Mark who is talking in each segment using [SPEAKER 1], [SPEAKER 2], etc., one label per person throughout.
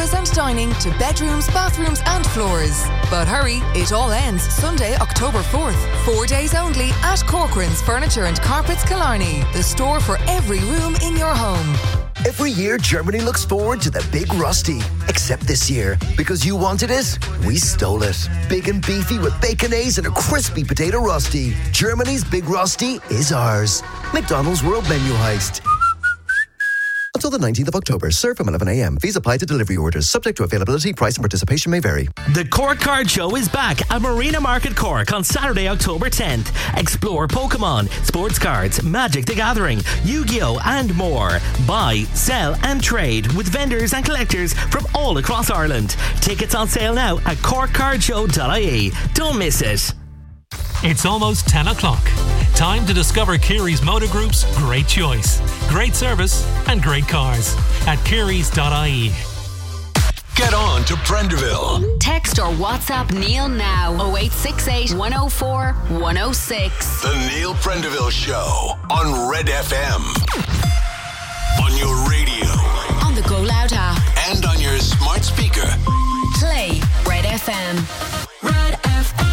[SPEAKER 1] sofas and dining to bedrooms, bathrooms and floors. But hurry, it all ends Sunday, October 4th. 4 days only at Corcoran's Furniture and Carpets Killarney, the store for every room in your home.
[SPEAKER 2] Every year, Germany looks forward to the Big Rusty. Except this year, because you wanted it, we stole it. Big and beefy with baconaise and a crispy potato rusty. Germany's Big Rusty is ours. McDonald's World Menu Heist. Until the 19th of October. Serve from 11 a.m. Fees apply to delivery orders. Subject to availability, price and participation may vary.
[SPEAKER 3] The Cork Card Show is back at Marina Market Cork on Saturday, October 10th. Explore Pokemon, sports cards, Magic the Gathering, Yu-Gi-Oh! And more. Buy, sell and trade with vendors and collectors from all across Ireland. Tickets on sale now at corkcardshow.ie. Don't miss it.
[SPEAKER 4] It's almost 10 o'clock. Time to discover Kerry's Motor Group's great choice, great service and great cars at kerrys.ie.
[SPEAKER 5] Get on to Prenderville.
[SPEAKER 6] Text or WhatsApp Neil now 0868 104 106.
[SPEAKER 5] The Neil Prenderville Show on Red FM. On your radio.
[SPEAKER 6] On the Go Loud app.
[SPEAKER 5] And on your smart speaker.
[SPEAKER 6] Play Red FM.
[SPEAKER 7] Red FM.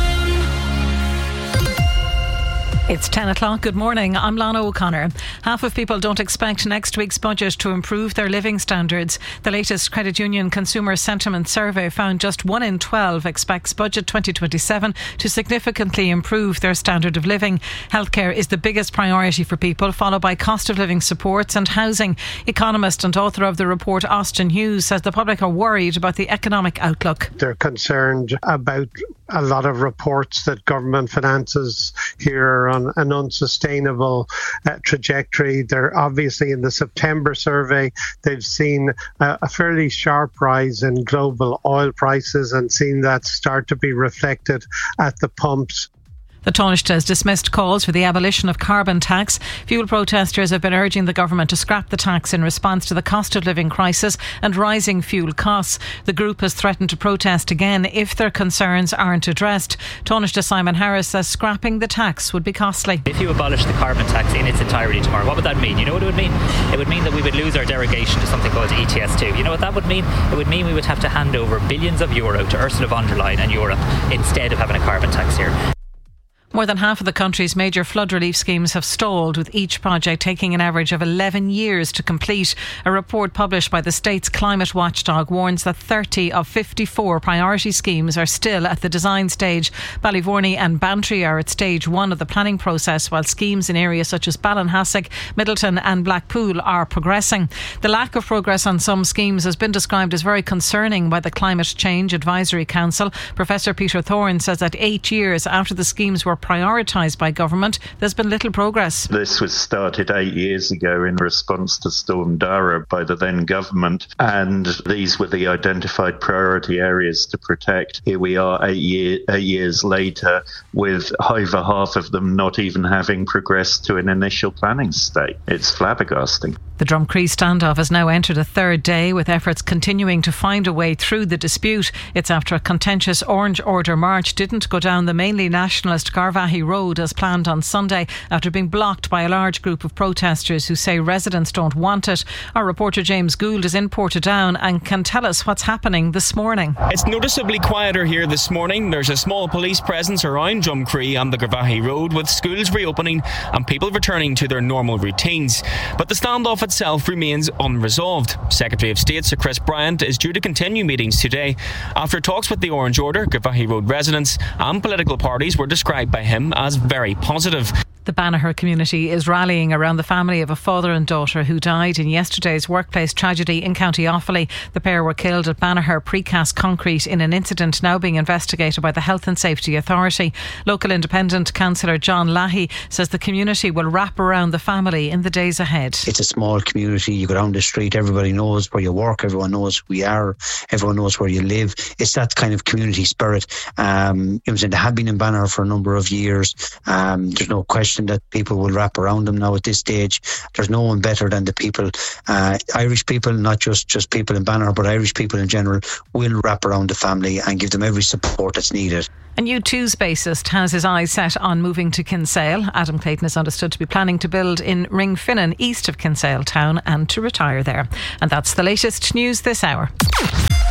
[SPEAKER 8] It's 10 o'clock. Good morning. I'm Lana O'Connor. Half of people don't expect next week's budget to improve their living standards. The latest Credit Union Consumer Sentiment Survey found just 1 in 12 expects Budget 2027 to significantly improve their standard of living. Healthcare is the biggest priority for people, followed by cost of living supports and housing. Economist and author of the report, Austin Hughes, says the public are worried about the economic outlook.
[SPEAKER 9] They're concerned about a lot of reports that government finances here are on an unsustainable trajectory. They're obviously, in the September survey, they've seen a fairly sharp rise in global oil prices and seen that start to be reflected at the pumps.
[SPEAKER 8] The Taoiseach has dismissed calls for the abolition of carbon tax. Fuel protesters have been urging the government to scrap the tax in response to the cost of living crisis and rising fuel costs. The group has threatened to protest again if their concerns aren't addressed. Taoiseach Simon Harris says scrapping the tax would be costly.
[SPEAKER 10] If you abolish the carbon tax in its entirety tomorrow, what would that mean? You know what it would mean? It would mean that we would lose our derogation to something called ETS2. You know what that would mean? It would mean we would have to hand over billions of euro to Ursula von der Leyen and Europe instead of having a carbon tax here.
[SPEAKER 8] More than half of the country's major flood relief schemes have stalled, with each project taking an average of 11 years to complete. A report published by the state's climate watchdog warns that 30 of 54 priority schemes are still at the design stage. Ballyvorney and Bantry are at stage 1 of the planning process, while schemes in areas such as Ballinhassig, Middleton and Blackpool are progressing. The lack of progress on some schemes has been described as very concerning by the Climate Change Advisory Council. Professor Peter Thorne says that 8 years after the schemes were prioritised by government, there's been little progress.
[SPEAKER 11] This was started 8 years ago in response to Storm Dara by the then government, and these were the identified priority areas to protect. Here we are 8 years later, with over half of them not even having progressed to an initial planning state. It's flabbergasting.
[SPEAKER 8] The Drumcree standoff has now entered a third day, with efforts continuing to find a way through the dispute. It's after a contentious Orange Order march didn't go down the mainly nationalist Garvaghey Road as planned on Sunday, after being blocked by a large group of protesters who say residents don't want it. Our reporter James Gould is in Portadown and can tell us what's happening this morning.
[SPEAKER 12] It's noticeably quieter here this morning. There's a small police presence around Drumcree and the Garvaghey Road, with schools reopening and people returning to their normal routines. But the standoff itself remains unresolved. Secretary of State Sir Chris Bryant is due to continue meetings today. After talks with the Orange Order, Garvaghey Road residents and political parties were described by him as very positive.
[SPEAKER 8] The Banagher community is rallying around the family of a father and daughter who died in yesterday's workplace tragedy in County Offaly. The pair were killed at Banagher Precast Concrete in an incident now being investigated by the Health and Safety Authority. Local Independent Councillor John Lahey says the community will wrap around the family in the days ahead.
[SPEAKER 13] It's a small community. You go down the street, everybody knows where you work, everyone knows who you are, everyone knows where you live. It's that kind of community spirit. They have been in Banagher for a number of years. There's no question that people will wrap around them now at this stage. There's no one better than the people, Irish people, not just people in Banagher, but Irish people in general, will wrap around the family and give them every support that's needed.
[SPEAKER 8] A U2's bassist has his eyes set on moving to Kinsale. Adam Clayton is understood to be planning to build in Ringfinnan, east of Kinsale town, and to retire there. And that's the latest news this hour.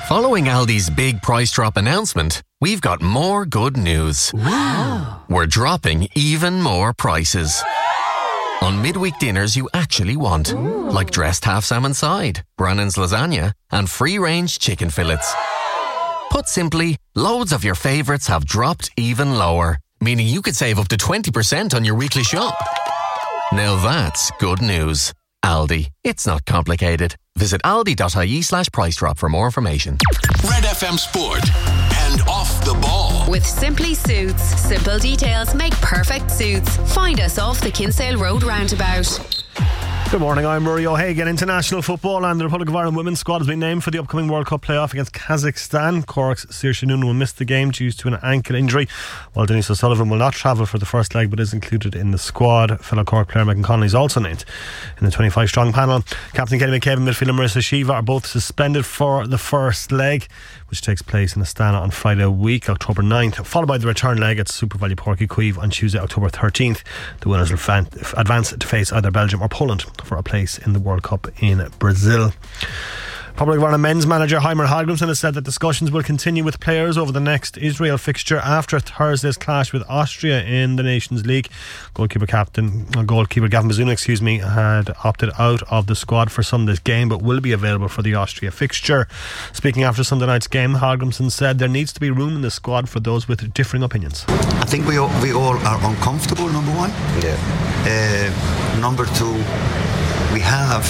[SPEAKER 7] Following Aldi's big price drop announcement, we've got more good news. Wow. We're dropping even more prices. On midweek dinners you actually want, like dressed half salmon side, Brannan's lasagna, and free-range chicken fillets. Put simply, loads of your favourites have dropped even lower, meaning you could save up to 20% on your weekly shop. Now that's good news. Aldi. It's not complicated. Visit aldi.ie/price drop for more information.
[SPEAKER 5] Red FM Sport and Off the Ball.
[SPEAKER 6] With Simply Suits. Simple details make perfect suits. Find us off the Kinsale Road roundabout.
[SPEAKER 14] Good morning, I'm Murray O'Hagan. International football and the Republic of Ireland women's squad has been named for the upcoming World Cup playoff against Kazakhstan. Cork's Saoirse Noonan will miss the game due to an ankle injury, while Denise O'Sullivan will not travel for the first leg but is included in the squad. Fellow Cork player Megan Connolly is also named in the 25-strong panel. Captain Kenny McCabe and midfielder Marissa Shiva are both suspended for the first leg, which takes place in Astana on Friday week, October 9th, followed by the return leg at Super Value Porky Cueve on Tuesday, October 13th. The winners will advance to face either Belgium or Poland for a place in the World Cup in Brazil. Republic of Ireland men's manager Heimer Hallgrimsson has said that discussions will continue with players over the next Israel fixture after Thursday's clash with Austria in the Nations League. Goalkeeper Gavin Bazuna, had opted out of the squad for Sunday's game but will be available for the Austria fixture. Speaking after Sunday night's game, Hallgrimsson said there needs to be room in the squad for those with differing opinions.
[SPEAKER 15] I think we all are uncomfortable, number one. Number two, we have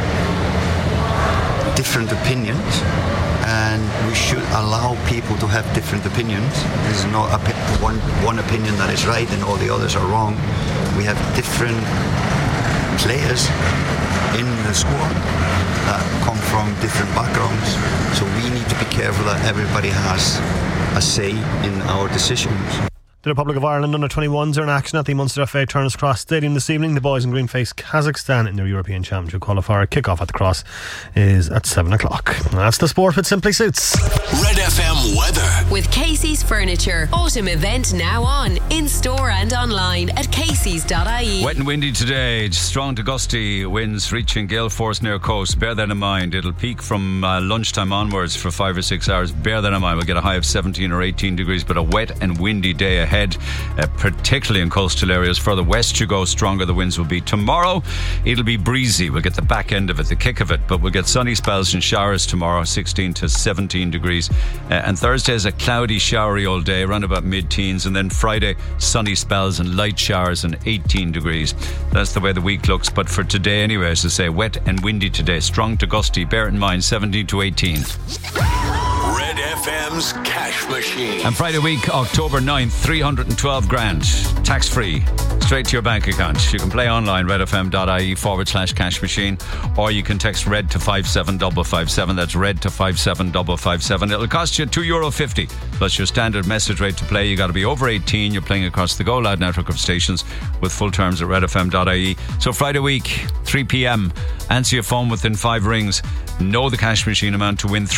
[SPEAKER 15] different opinions and we should allow people to have different opinions. There's not one opinion that is right and all the others are wrong. We have different players in the squad that come from different backgrounds, so we need to be careful that everybody has a say in our decisions.
[SPEAKER 14] The Republic of Ireland under-21s are in action at the Munster FA Turner's Cross Stadium this evening. The boys in green face Kazakhstan in their European Championship qualifier. Kick-off at the Cross is at 7 o'clock. That's the sport with Simply Suits.
[SPEAKER 5] Red FM weather.
[SPEAKER 6] With Casey's Furniture. Autumn event now on. In-store and online at caseys.ie.
[SPEAKER 16] Wet and windy today. Strong to gusty winds reaching gale force near coast. Bear that in mind. It'll peak from lunchtime onwards for 5 or 6 hours. Bear that in mind. We'll get a high of 17 or 18 degrees, but a wet and windy day ahead. Particularly in coastal areas. Further west you go, stronger the winds will be. Tomorrow it'll be breezy. We'll get the back end of it, the kick of it, but we'll get sunny spells and showers tomorrow, 16 to 17 degrees. And Thursday is a cloudy, showery all day, around about mid-teens, and then Friday sunny spells and light showers and 18 degrees. That's the way the week looks. But for today anyway, as I say, wet and windy today, strong to gusty. Bear it in mind, 17 to 18.
[SPEAKER 5] Red FM's Cash Machine.
[SPEAKER 16] And Friday week, October 9th, 312 grand, tax free, straight to your bank account. You can play online, redfm.ie/cash machine, or you can text RED to 57557. That's RED to 57557. It'll cost you €2.50 plus your standard message rate to play. You got to be over 18. You're playing across the Go Loud network of stations with full terms at redfm.ie. So Friday week, 3 p.m, answer your phone within 5 rings. Know the cash machine amount to win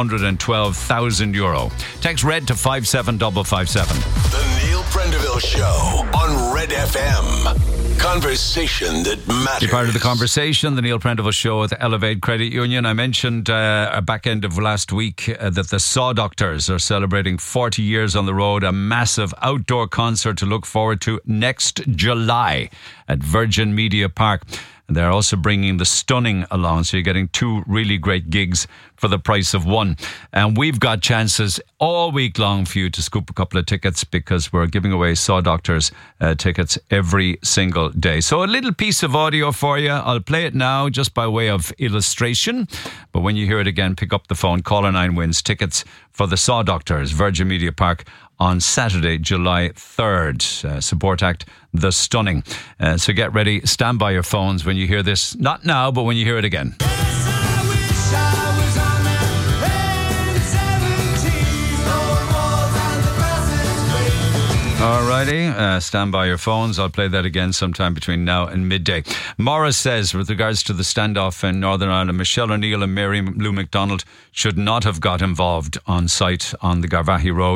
[SPEAKER 16] €312,000. Text RED to 57557.
[SPEAKER 5] The Neil Prendeville Show on Red FM. Conversation that matters.
[SPEAKER 16] Be part of the conversation. The Neil Prendeville Show with Elevate Credit Union. I mentioned back end of last week that the Saw Doctors are celebrating 40 years on the road. A massive outdoor concert to look forward to next July at Virgin Media Park. They're also bringing The Stunning along, so you're getting 2 really great gigs for the price of 1. And we've got chances all week long for you to scoop a couple of tickets, because we're giving away Saw Doctors tickets every single day. So a little piece of audio for you. I'll play it now just by way of illustration, but when you hear it again, pick up the phone. Caller 9 wins tickets for the Saw Doctors, Virgin Media Park, on Saturday, July 3rd. Support act The Stunning. So get ready, stand by your phones when you hear this. Not now, but when you hear it again. Alrighty, stand by your phones. I'll play that again sometime between now and midday. Morris says, with regards to the standoff in Northern Ireland, Michelle O'Neill and Mary Lou McDonald should not have got involved on site on the Garvaghey Road.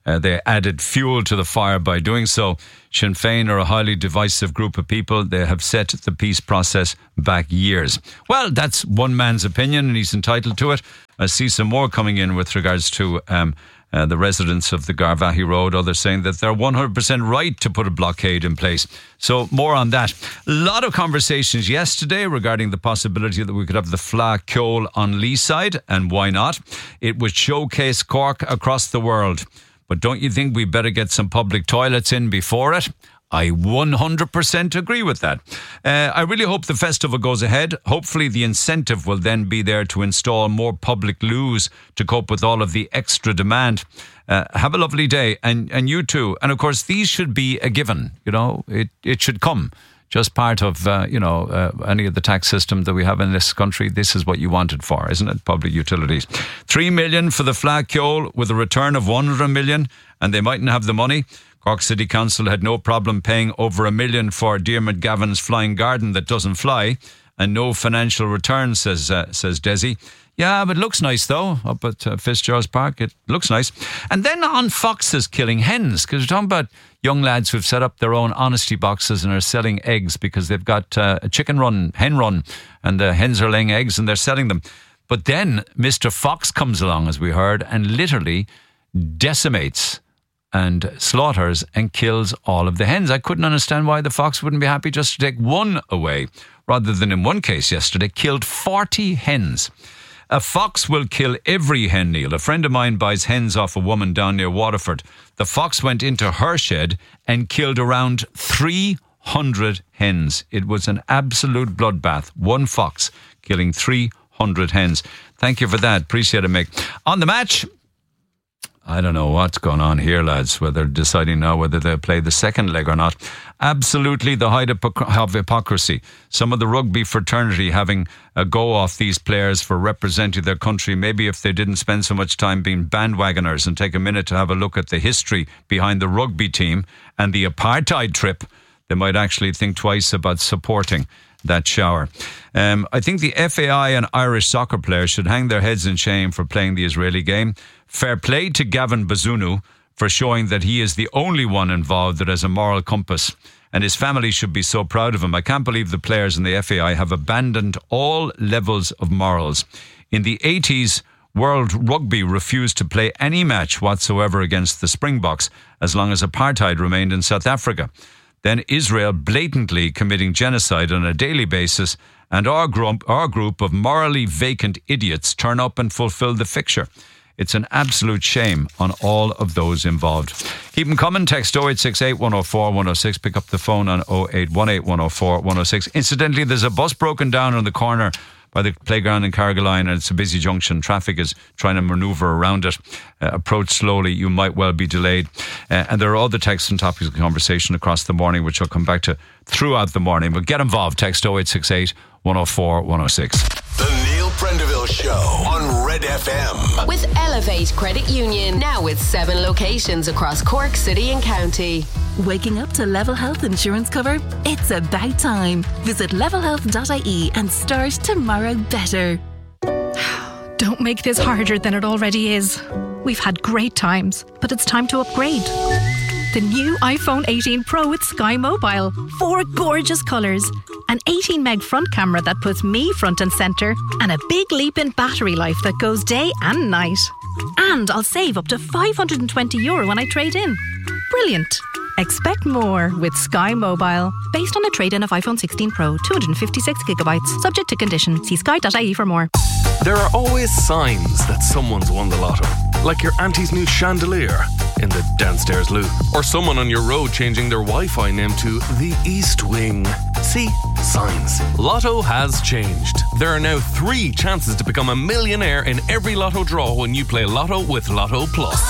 [SPEAKER 16] They added fuel to the fire by doing so. Sinn Féin are a highly divisive group of people. They have set the peace process back years. Well, that's one man's opinion and he's entitled to it. I see some more coming in with regards to the residents of the Garvaghey Road. Others saying that they're 100% right to put a blockade in place. So more on that. A lot of conversations yesterday regarding the possibility that we could have the Fleadh Cheoil on Leeside, and why not? It would showcase Cork across the world. But don't you think we better get some public toilets in before it? I 100% agree with that. I really hope the festival goes ahead. Hopefully the incentive will then be there to install more public loos to cope with all of the extra demand. Have a lovely day, and you too. And of course, these should be a given. You know, it should come. Just part of, any of the tax system that we have in this country. This is what you wanted for, isn't it? Public utilities. 3 million for the Fleadh Cheoil with a return of 100 million, and they mightn't have the money. Cork City Council had no problem paying over $1 million for Diarmuid Gavin's flying garden that doesn't fly, and no financial return, says Desi. Yeah, but it looks nice though, up at Fitzgerald's Park. It looks nice. And then on foxes killing hens, because we're talking about young lads who've set up their own honesty boxes and are selling eggs because they've got a hen run, and the hens are laying eggs and they're selling them. But then Mr. Fox comes along, as we heard, and literally decimates and slaughters and kills all of the hens. I couldn't understand why the fox wouldn't be happy just to take one away, rather than in one case yesterday, killed 40 hens. A fox will kill every hen, Neil. A friend of mine buys hens off a woman down near Waterford. The fox went into her shed and killed around 300 hens. It was an absolute bloodbath. One fox killing 300 hens. Thank you for that. Appreciate it, Mick. On the match, I don't know what's going on here, lads, whether deciding now whether they'll play the second leg or not. Absolutely the height of hypocrisy. Some of the rugby fraternity having a go off these players for representing their country. Maybe if they didn't spend so much time being bandwagoners and take a minute to have a look at the history behind the rugby team and the apartheid trip, they might actually think twice about supporting that shower. I think the FAI and Irish soccer players should hang their heads in shame for playing the Israeli game. Fair play to Gavin Bazunu for showing that he is the only one involved that has a moral compass, and his family should be so proud of him. I can't believe the players in the FAI have abandoned all levels of morals. In the 80s, World Rugby refused to play any match whatsoever against the Springboks as long as apartheid remained in South Africa. Then Israel blatantly committing genocide on a daily basis, and our group of morally vacant idiots turn up and fulfill the fixture. It's an absolute shame on all of those involved. Keep them coming. Text 0868 104 106. Pick up the phone on 0818 104 106. Incidentally, there's a bus broken down on the corner by the playground in Carrigaline, and it's a busy junction. Traffic is trying to manoeuvre around it. Approach slowly. You might well be delayed. And there are other texts and topics of conversation across the morning, which I'll come back to throughout the morning. But get involved. Text 0868 104 106.
[SPEAKER 5] The Neil Prendeville Show on Red FM.
[SPEAKER 6] With Elevate Credit Union, now with 7 locations across Cork City and County.
[SPEAKER 17] Waking up to Level Health insurance cover? It's about time. Visit levelhealth.ie and start tomorrow better.
[SPEAKER 18] Don't make this harder than it already is. We've had great times, but it's time to upgrade. The new iPhone 18 Pro with Sky Mobile. 4 gorgeous colours. An 18 meg front camera that puts me front and centre. And a big leap in battery life that goes day and night. And I'll save up to €520 when I trade in. Brilliant. Expect more with Sky Mobile. Based on a trade-in of iPhone 16 Pro, 256GB. Subject to condition. See sky.ie for more.
[SPEAKER 19] There are always signs that someone's won the lotto. Like your auntie's new chandelier in the downstairs loo. Or someone on your road changing their Wi-Fi name to the East Wing. See? Signs. Lotto has changed. There are now 3 chances to become a millionaire in every lotto draw when you play Lotto with Lotto Plus.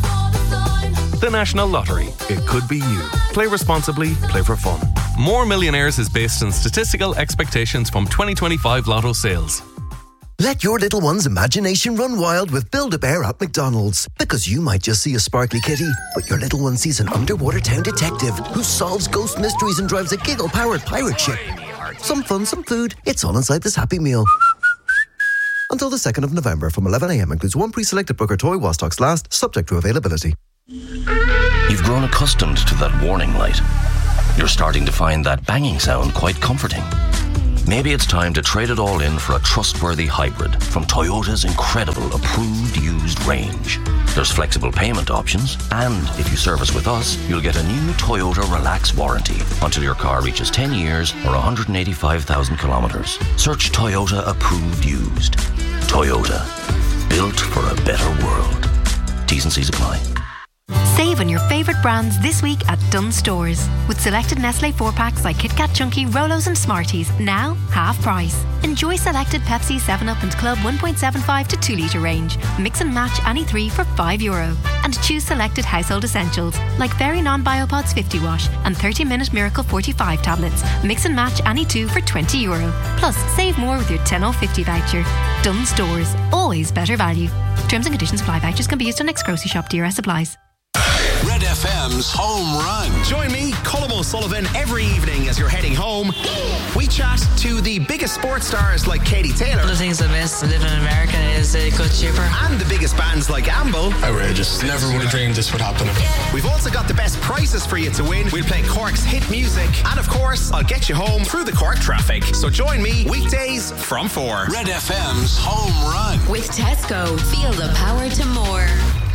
[SPEAKER 19] The National Lottery. It could be you. Play responsibly. Play for fun. More Millionaires is based on statistical expectations from 2025 Lotto sales.
[SPEAKER 2] Let your little one's imagination run wild with Build-A-Bear at McDonald's. Because you might just see a sparkly kitty, but your little one sees an underwater town detective who solves ghost mysteries and drives a giggle-powered pirate ship. Some fun, some food. It's all inside this Happy Meal. Until the 2nd of November from 11am includes 1 pre-selected book or toy while stocks last, subject to availability.
[SPEAKER 20] You've grown accustomed to that warning light. You're starting to find that banging sound quite comforting. Maybe it's time to trade it all in for a trustworthy hybrid from Toyota's incredible approved used range. There's flexible payment options, and if you service with us, you'll get a new Toyota Relax warranty until your car reaches 10 years or 185,000 kilometres. Search Toyota approved used. Toyota, built for a better world. T's and C's apply.
[SPEAKER 21] Save on your favourite brands this week at Dunnes Stores. With selected Nestle 4-packs like Kit Kat Chunky, Rolos and Smarties, now half price. Enjoy selected Pepsi, 7up and Club 1.75 to 2 litre range. Mix and match any 3 for €5. And choose selected household essentials like Very Non-Biopods 50 wash and 30-minute Miracle 45 tablets. Mix and match any 2 for €20. Plus, save more with your 10/50 voucher. Dunnes Stores, always better value. Terms and conditions apply. Vouchers can be used on next grocery shop. DRS supplies.
[SPEAKER 5] Red FM's Home Run.
[SPEAKER 22] Join me, Colm O'Sullivan, every evening as you're heading home. We chat to the biggest sports stars like Katie Taylor.
[SPEAKER 23] One of the things I miss living in America is it got cheaper.
[SPEAKER 22] And the biggest bands like Amble.
[SPEAKER 24] Outrageous. Never would have dreamed this would happen.
[SPEAKER 22] We've also got the best prizes for you to win. We'll play Cork's hit music. And of course, I'll get you home through the Cork traffic. So join me weekdays from 4.
[SPEAKER 5] Red FM's Home Run.
[SPEAKER 6] With Tesco, feel the power to more.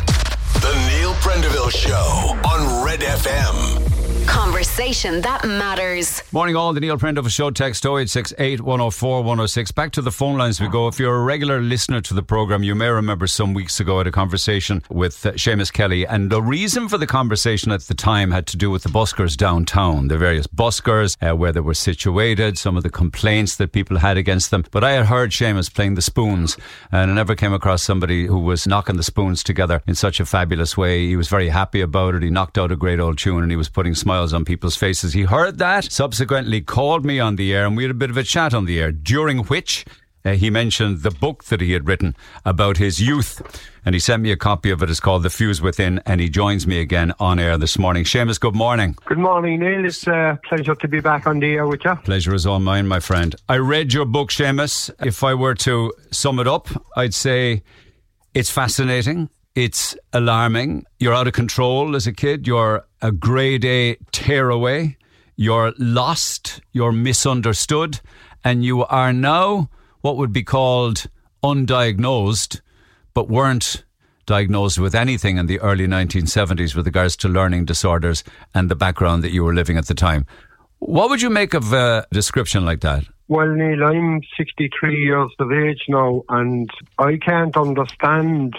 [SPEAKER 5] The Neil Prendeville Show on Red FM.
[SPEAKER 6] Conversation that matters.
[SPEAKER 16] Morning all, the Neil Prendeville Show. Text 0868 104 106. Back to the phone lines we go. If you're a regular listener to the programme, you may remember some weeks ago I had a conversation with Seamus Kelly, and the reason for the conversation at the time had to do with the buskers downtown, the various buskers, where they were situated, some of the complaints that people had against them. But I had heard Seamus playing the spoons, and I never came across somebody who was knocking the spoons together in such a fabulous way. He was very happy about it. He knocked out a great old tune and he was putting smiles on people's faces. He heard that, subsequently called me on the air, and we had a bit of a chat on the air, during which he mentioned the book that he had written about his youth, and he sent me a copy of it. It's called The Fuse Within, and he joins me again on air this morning. Seamus, good morning.
[SPEAKER 9] Good morning, Neil. It's a pleasure to be back on the air with you.
[SPEAKER 16] Pleasure is all mine, my friend. I read your book, Seamus. If I were to sum it up, I'd say it's fascinating. It's alarming. You're out of control as a kid. You're a grade A tearaway. You're lost. You're misunderstood. And you are now what would be called undiagnosed, but weren't diagnosed with anything in the early 1970s with regards to learning disorders and the background that you were living at the time. What would you make of a description like that?
[SPEAKER 9] Well, Neil, I'm 63 years of age now, and I can't understand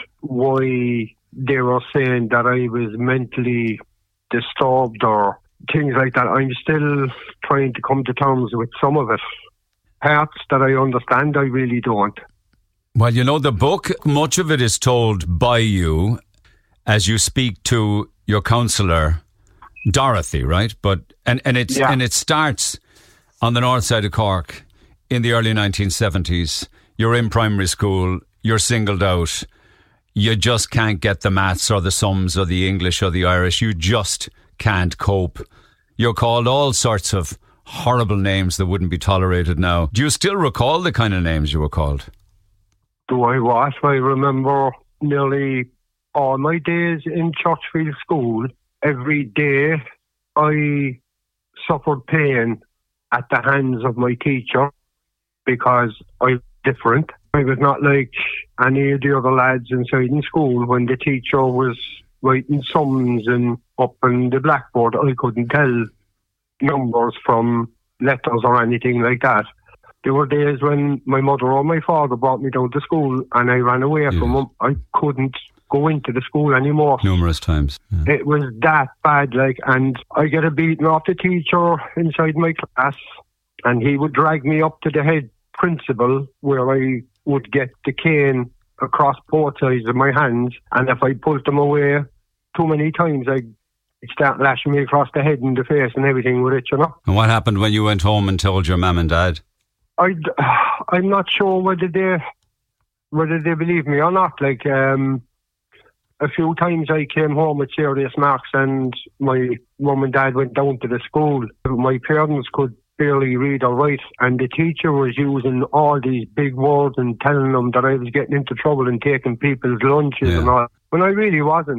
[SPEAKER 9] why they were saying that I was mentally disturbed or things like that. I'm still trying to come to terms with some of it. Parts that I understand, I really don't.
[SPEAKER 16] Well, you know, the book, much of it is told by you as you speak to your counsellor, Dorothy, right? And it starts on the north side of Cork in the early 1970s. You're in primary school, you're singled out, you just can't get the maths or the sums or the English or the Irish, you just can't cope. You're called all sorts of horrible names that wouldn't be tolerated now. Do you still recall the kind of names you were called?
[SPEAKER 9] Do I what? I remember nearly all my days in Churchfield School. Every day I suffered pain at the hands of my teacher because I was different. I was not like any of the other lads inside in school. When the teacher was writing sums and up on the blackboard, I couldn't tell numbers from letters or anything like that. There were days when my mother or my father brought me down to school and I ran away from them. I couldn't go into the school anymore.
[SPEAKER 16] Numerous times. Yeah.
[SPEAKER 9] It was that bad, and I get a beating off the teacher inside my class, and he would drag me up to the head principal where I would get the cane across both sides of my hands, and if I pulled them away too many times, I'd start lashing me across the head and the face and everything with it, you know.
[SPEAKER 16] And what happened when you went home and told your mum and dad?
[SPEAKER 9] I'm not sure whether they believe me or not. A few times I came home with serious marks and my mum and dad went down to the school. My parents could barely read or write, and the teacher was using all these big words and telling them that I was getting into trouble and taking people's lunches and all, when I really wasn't.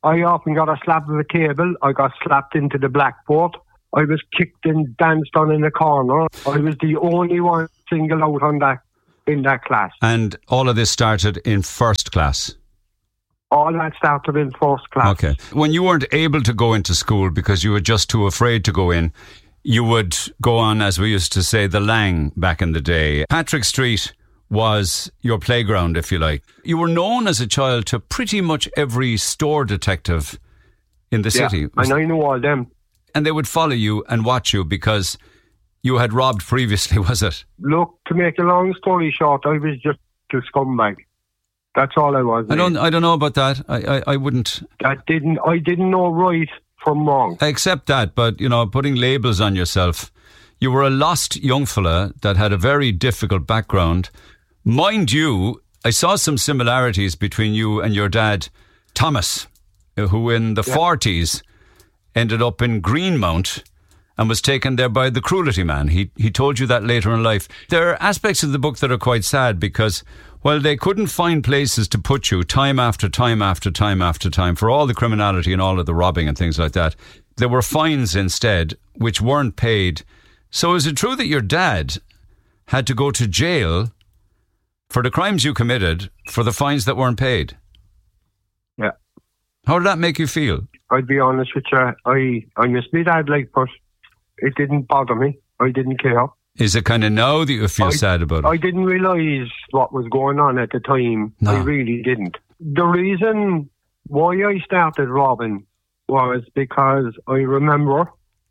[SPEAKER 1] I often got a slap of a table. I got slapped into the blackboard. I was kicked and danced on in the corner. I was the only one singled out in that class.
[SPEAKER 16] And all of this started in first class?
[SPEAKER 1] All that started in first class.
[SPEAKER 16] Okay. When you weren't able to go into school because you were just too afraid to go in, you would go on, as we used to say, the Lang back in the day. Patrick Street was your playground, if you like. You were known as a child to pretty much every store detective in the city.
[SPEAKER 1] And I knew all them.
[SPEAKER 16] And they would follow you and watch you because you had robbed previously, was it?
[SPEAKER 1] Look, to make a long story short, I was just a scumbag. That's all I was.
[SPEAKER 16] I don't know about that. I wouldn't.
[SPEAKER 1] I didn't know right from wrong.
[SPEAKER 16] I accept that, but putting labels on yourself. You were a lost young fella that had a very difficult background. Mind you, I saw some similarities between you and your dad, Thomas, who in the 40s ended up in Greenmount and was taken there by the cruelty man. He told you that later in life. There are aspects of the book that are quite sad because, well, they couldn't find places to put you time after time after time after time for all the criminality and all of the robbing and things like that. There were fines instead, which weren't paid. So is it true that your dad had to go to jail for the crimes you committed for the fines that weren't paid?
[SPEAKER 1] Yeah.
[SPEAKER 16] How did that make you feel?
[SPEAKER 1] I'd be honest with you. I miss my dad, but it didn't bother me. I didn't care.
[SPEAKER 16] Is it kind of now that you feel sad about it?
[SPEAKER 1] I didn't realise what was going on at the time. No. I really didn't. The reason why I started robbing was because I remember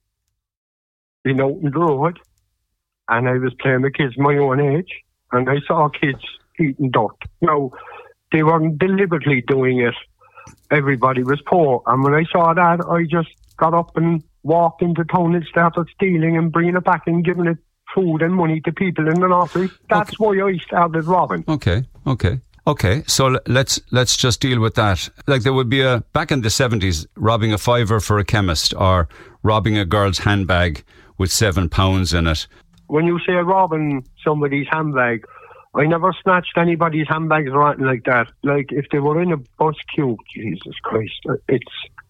[SPEAKER 1] being out in the road and I was playing with kids my own age and I saw kids eating dirt. Now, they weren't deliberately doing it. Everybody was poor. And when I saw that, I just got up and walked into town and started stealing and bringing it back and giving it food and money to people in the North. That's why I started robbing.
[SPEAKER 16] Okay, so let's just deal with that. Like there would be back in the 70s, robbing a fiver for a chemist or robbing a girl's handbag with £7 in it.
[SPEAKER 1] When you say robbing somebody's handbag, I never snatched anybody's handbags or anything like that. Like if they were in a bus queue, Jesus Christ, it's...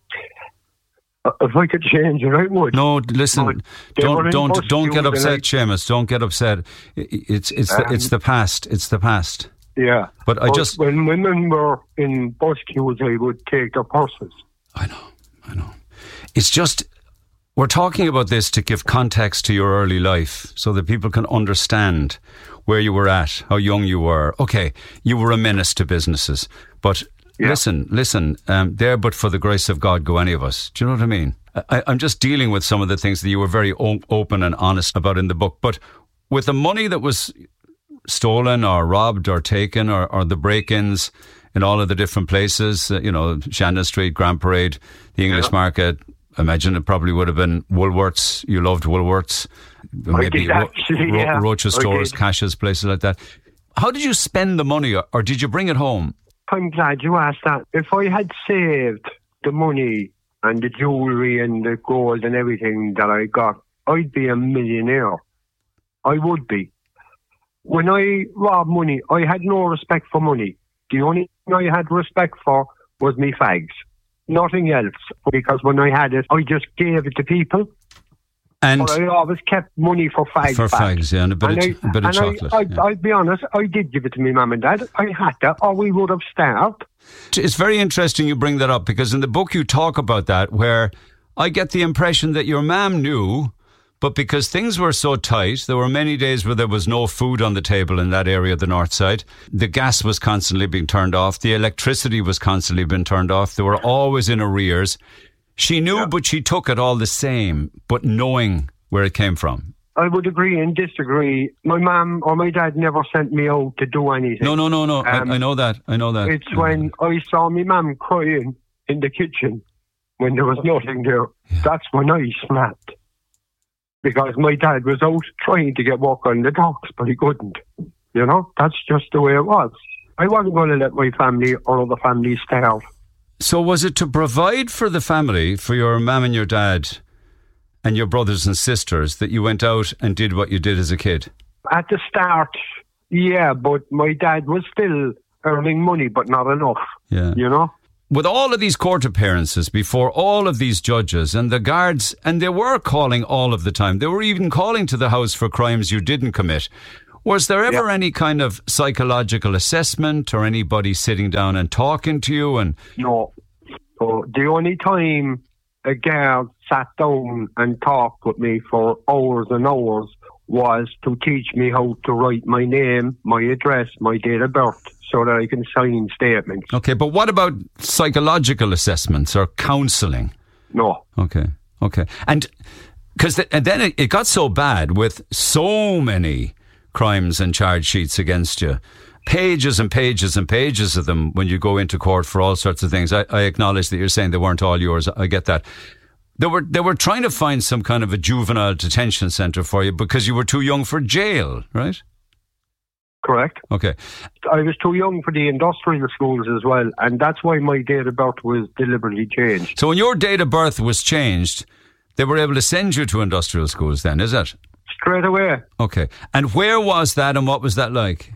[SPEAKER 1] If I could change it, I would.
[SPEAKER 16] No, listen. Don't get upset, Seamus. Don't get upset. It's the past. It's the past.
[SPEAKER 1] Yeah.
[SPEAKER 16] But
[SPEAKER 1] when women were in bus queues, I would take their purses.
[SPEAKER 16] I know. It's just we're talking about this to give context to your early life, so that people can understand where you were at, how young you were. Okay, you were a menace to businesses, but. Yeah. Listen, there but for the grace of God go any of us. Do you know what I mean? I'm just dealing with some of the things that you were very open and honest about in the book. But with the money that was stolen or robbed or taken or the break-ins in all of the different places, Shandon Street, Grand Parade, the English Market, I imagine it probably would have been Woolworths. You loved Woolworths. Maybe Roach's stores, Cash's, places like that. How did you spend the money or did you bring it home?
[SPEAKER 1] I'm glad you asked that. If I had saved the money and the jewellery and the gold and everything that I got, I'd be a millionaire. I would be. When I robbed money, I had no respect for money. The only thing I had respect for was me fags. Nothing else. Because when I had it, I just gave it to people. But I always kept money for fags.
[SPEAKER 16] For fags, yeah, and a bit of chocolate.
[SPEAKER 1] I'll be honest, I did give it to my mum and dad. I had to, or we would have starved.
[SPEAKER 16] It's very interesting you bring that up, because in the book you talk about that, where I get the impression that your mum knew, but because things were so tight, there were many days where there was no food on the table in that area of the north side. The gas was constantly being turned off. The electricity was constantly being turned off. They were always in arrears. She knew, but she took it all the same, but knowing where it came from.
[SPEAKER 1] I would agree and disagree. My mum or my dad never sent me out to do anything.
[SPEAKER 16] No. I know that.
[SPEAKER 1] It's when I saw my mum crying in the kitchen when there was nothing there. Yeah. That's when I snapped. Because my dad was out trying to get work on the docks, but he couldn't. That's just the way it was. I wasn't going to let my family or other families starve.
[SPEAKER 16] So was it to provide for the family, for your mum and your dad and your brothers and sisters, that you went out and did what you did as a kid?
[SPEAKER 1] At the start, yeah, but my dad was still earning money, but not enough.
[SPEAKER 16] Yeah. with all of these court appearances before all of these judges and the guards, and they were calling all of the time. They were even calling to the house for crimes you didn't commit. Was there ever any kind of psychological assessment or anybody sitting down and talking to you? And
[SPEAKER 1] no. So the only time a guard sat down and talked with me for hours and hours was to teach me how to write my name, my address, my date of birth, so that I can sign statements.
[SPEAKER 16] Okay, but what about psychological assessments or counselling?
[SPEAKER 1] No.
[SPEAKER 16] Okay. And then it got so bad with so many crimes and charge sheets against you. Pages and pages and pages of them when you go into court for all sorts of things. I acknowledge that you're saying they weren't all yours. I get that. They were trying to find some kind of a juvenile detention centre for you because you were too young for jail, right?
[SPEAKER 1] Correct.
[SPEAKER 16] Okay.
[SPEAKER 1] I was too young for the industrial schools as well, and that's why my date of birth was deliberately changed.
[SPEAKER 16] So when your date of birth was changed, they were able to send you to industrial schools then, is it?
[SPEAKER 1] Straight away.
[SPEAKER 16] Okay. And where was that and what was that like?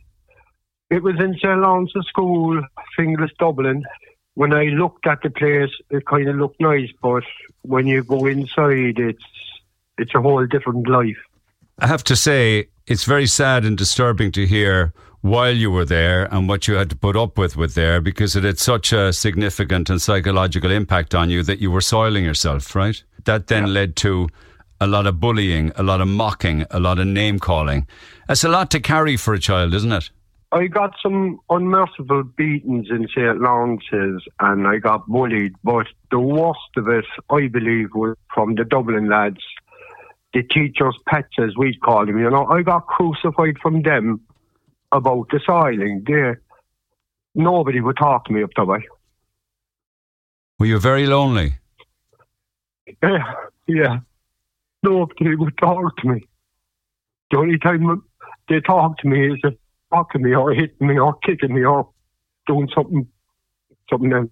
[SPEAKER 1] It was in St. Lawrence's School, Finglas, Dublin. When I looked at the place, it kind of looked nice, but when you go inside, it's a whole different life.
[SPEAKER 16] I have to say, it's very sad and disturbing to hear while you were there and what you had to put up with there, because it had such a significant and psychological impact on you that you were soiling yourself, right? That then led to a lot of bullying, a lot of mocking, a lot of name-calling. That's a lot to carry for a child, isn't it?
[SPEAKER 1] I got some unmerciful beatings in St. Lawrence's and I got bullied, but the worst of it, I believe, was from the Dublin lads, the teachers' pets, as we'd call them. You know, I got crucified from them about the soiling. Nobody would talk to me up that way.
[SPEAKER 16] Were you very lonely?
[SPEAKER 1] Yeah. Nobody would talk to me. The only time they talk to me is if talking me or hitting me or kicking me or doing something else.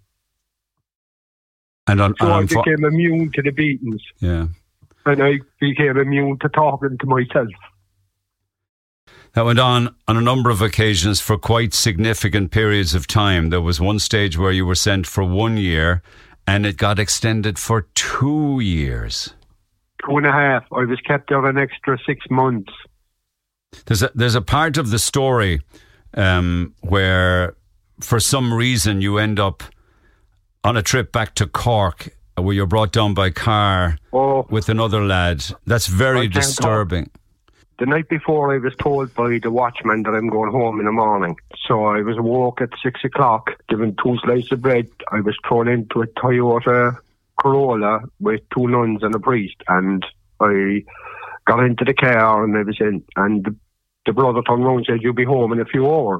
[SPEAKER 1] So I became immune to the beatings.
[SPEAKER 16] Yeah.
[SPEAKER 1] And I became immune to talking to myself.
[SPEAKER 16] That went on a number of occasions for quite significant periods of time. There was one stage where you were sent for 1 year and it got extended for 2 years.
[SPEAKER 1] 2.5. I was kept there an extra 6 months.
[SPEAKER 16] There's a part of the story where, for some reason, you end up on a trip back to Cork, where you're brought down by car with another lad. That's very disturbing.
[SPEAKER 1] The night before, I was told by the watchman that I'm going home in the morning. So I was awoke at 6 o'clock, given 2 slices of bread. I was thrown into a Toyota Corolla with 2 nuns and a priest, and I got into the car and I was in, and the brother turned around and said, "You'll be home in a few hours."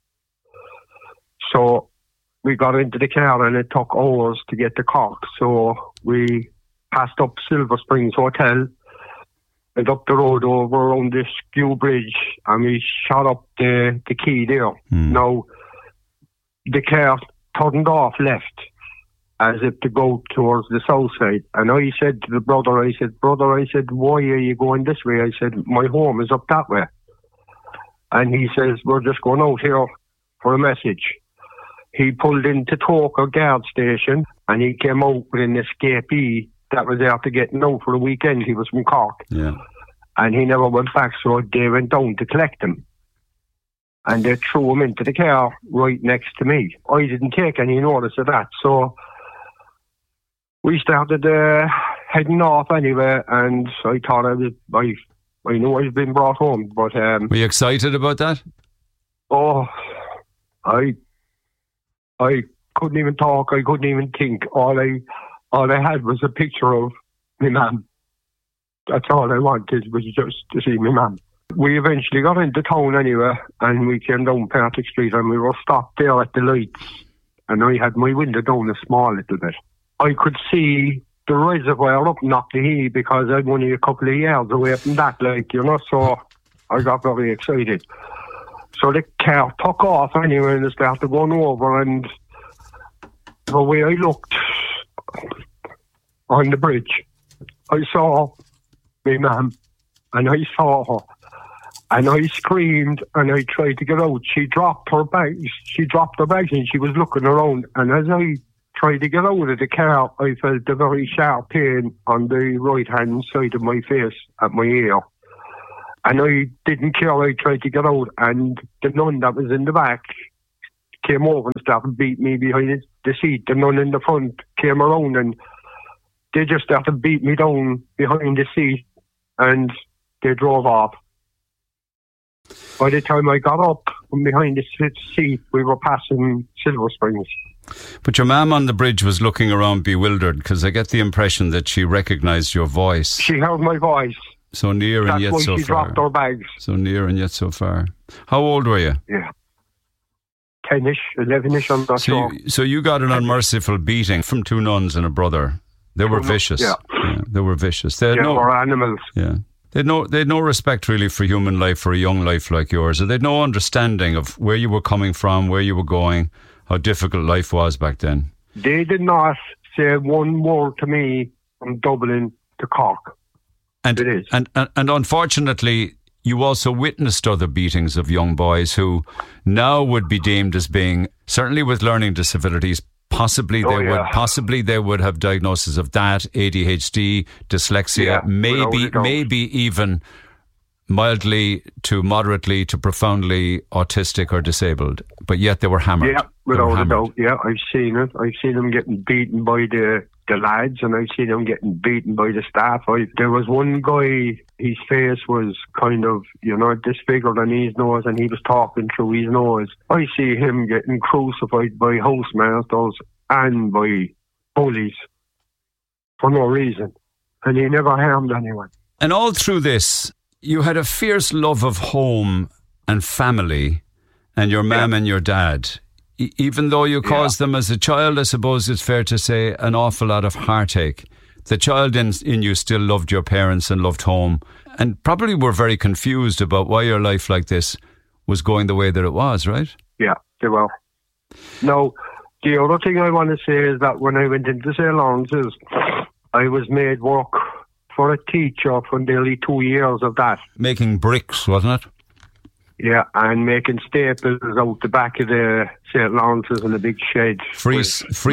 [SPEAKER 1] So we got into the car and it took hours to get to Cork. So we passed up Silver Springs Hotel and up the road over around the Skew Bridge, and we shot up the quay there. Now, the car turned off left as if to go towards the south side. And I said to the brother, "Brother, why are you going this way?" I said, "My home is up that way." And he says, "We're just going out here for a message." He pulled into Toker guard station and he came out with an escapee that was after getting out for the weekend. He was from Cork.
[SPEAKER 16] Yeah.
[SPEAKER 1] And he never went back, so they went down to collect him. And they threw him into the car right next to me. I didn't take any notice of that, so we started heading off anyway, and I thought I knew I'd been brought home, but...
[SPEAKER 16] Were you excited about that?
[SPEAKER 1] Oh, I couldn't even talk, I couldn't even think. All I had was a picture of my mum. That's all I wanted, was just to see my mum. We eventually got into town anyway, and we came down Partick Street, and we were stopped there at the lights, and I had my window down a small little bit. I could see the reservoir up Knocknaheal because I'm only a couple of yards away from that, so I got very excited. So the car took off anyway and it started going over, and the way I looked on the bridge, I saw my mum and I saw her, And I screamed and I tried to get out. She dropped her bags. And she was looking around. And as I tried to get out of the car, I felt a very sharp pain on the right-hand side of my face at my ear. And I didn't care. I tried to get out. And the nun that was in the back came over and started beating me behind the seat. The nun in the front came around and they just started beating me down behind the seat. And they drove off. By the time I got up from behind the seat, we were passing Silver Springs.
[SPEAKER 16] But your mum on the bridge was looking around bewildered, because I get the impression that she recognised your voice.
[SPEAKER 1] She heard my voice.
[SPEAKER 16] So near and yet so far.
[SPEAKER 1] That's why she dropped her bags.
[SPEAKER 16] So near and yet so far. How old were you?
[SPEAKER 1] Yeah. 10-ish, 11-ish, I'm not sure.
[SPEAKER 16] So you got an unmerciful beating from two nuns and a brother. They were vicious.
[SPEAKER 1] Yeah.
[SPEAKER 16] They were vicious. They
[SPEAKER 1] were animals.
[SPEAKER 16] Yeah. They had no respect really for human life, for a young life like yours. They had no understanding of where you were coming from, where you were going, how difficult life was back then.
[SPEAKER 1] They did not say one word to me from Dublin to Cork.
[SPEAKER 16] And it is. And unfortunately, you also witnessed other beatings of young boys who now would be deemed as being, certainly with learning disabilities, Possibly they would have diagnosis of that, ADHD, dyslexia, maybe even mildly to moderately to profoundly autistic or disabled. But yet they were hammered.
[SPEAKER 1] Yeah, without a doubt. Yeah, I've seen it. I've seen them getting beaten by the lads, and I've seen them getting beaten by the staff. There was one guy, his face was kind of, disfigured on his nose, and he was talking through his nose. I see him getting crucified by housemasters and by bullies for no reason. And he never harmed anyone.
[SPEAKER 16] And all through this, you had a fierce love of home and family and your mum and your dad. Even though you caused them as a child, I suppose it's fair to say, an awful lot of heartache. The child in you still loved your parents and loved home, and probably were very confused about why your life like this was going the way that it was, right?
[SPEAKER 1] Yeah, they were. Now, the other thing I want to say is that when I went into St. Lawrence's, I was made work for a teacher for nearly 2 years of that.
[SPEAKER 16] Making bricks, wasn't it?
[SPEAKER 1] Yeah, and making staples out the back of the St. Lawrence's in a big shed.
[SPEAKER 16] Free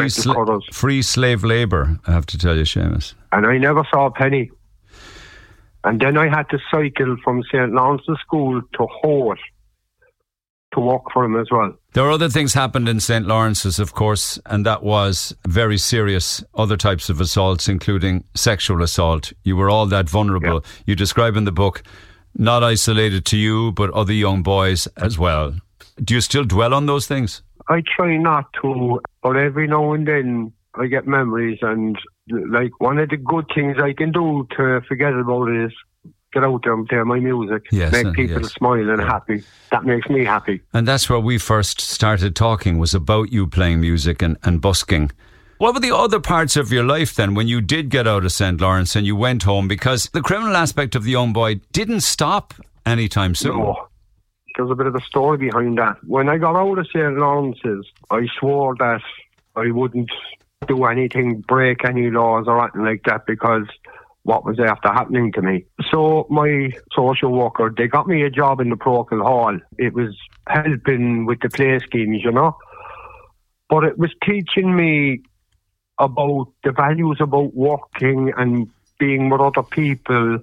[SPEAKER 16] slave labour, I have to tell you, Seamus.
[SPEAKER 1] And I never saw a penny. And then I had to cycle from St. Lawrence's School to Howth to work for him as well.
[SPEAKER 16] There are other things happened in St. Lawrence's, of course, and that was very serious other types of assaults, including sexual assault. You were all that vulnerable. Yeah. You describe in the book, not isolated to you, but other young boys as well. Do you still dwell on those things?
[SPEAKER 1] I try not to, but every now and then I get memories, and like one of the good things I can do to forget about it is get out there and play my music, make people smile and happy. That makes me happy.
[SPEAKER 16] And that's where we first started talking, was about you playing music and busking. What were the other parts of your life then when you did get out of St. Lawrence and you went home? Because the criminal aspect of the young boy didn't stop anytime soon.
[SPEAKER 1] No. There's a bit of a story behind that. When I got out of St. Lawrence's, I swore that I wouldn't do anything, break any laws or anything like that, because what was after happening to me. So my social worker, they got me a job in the Parochial Hall. It was helping with the play schemes, But it was teaching me about the values about working and being with other people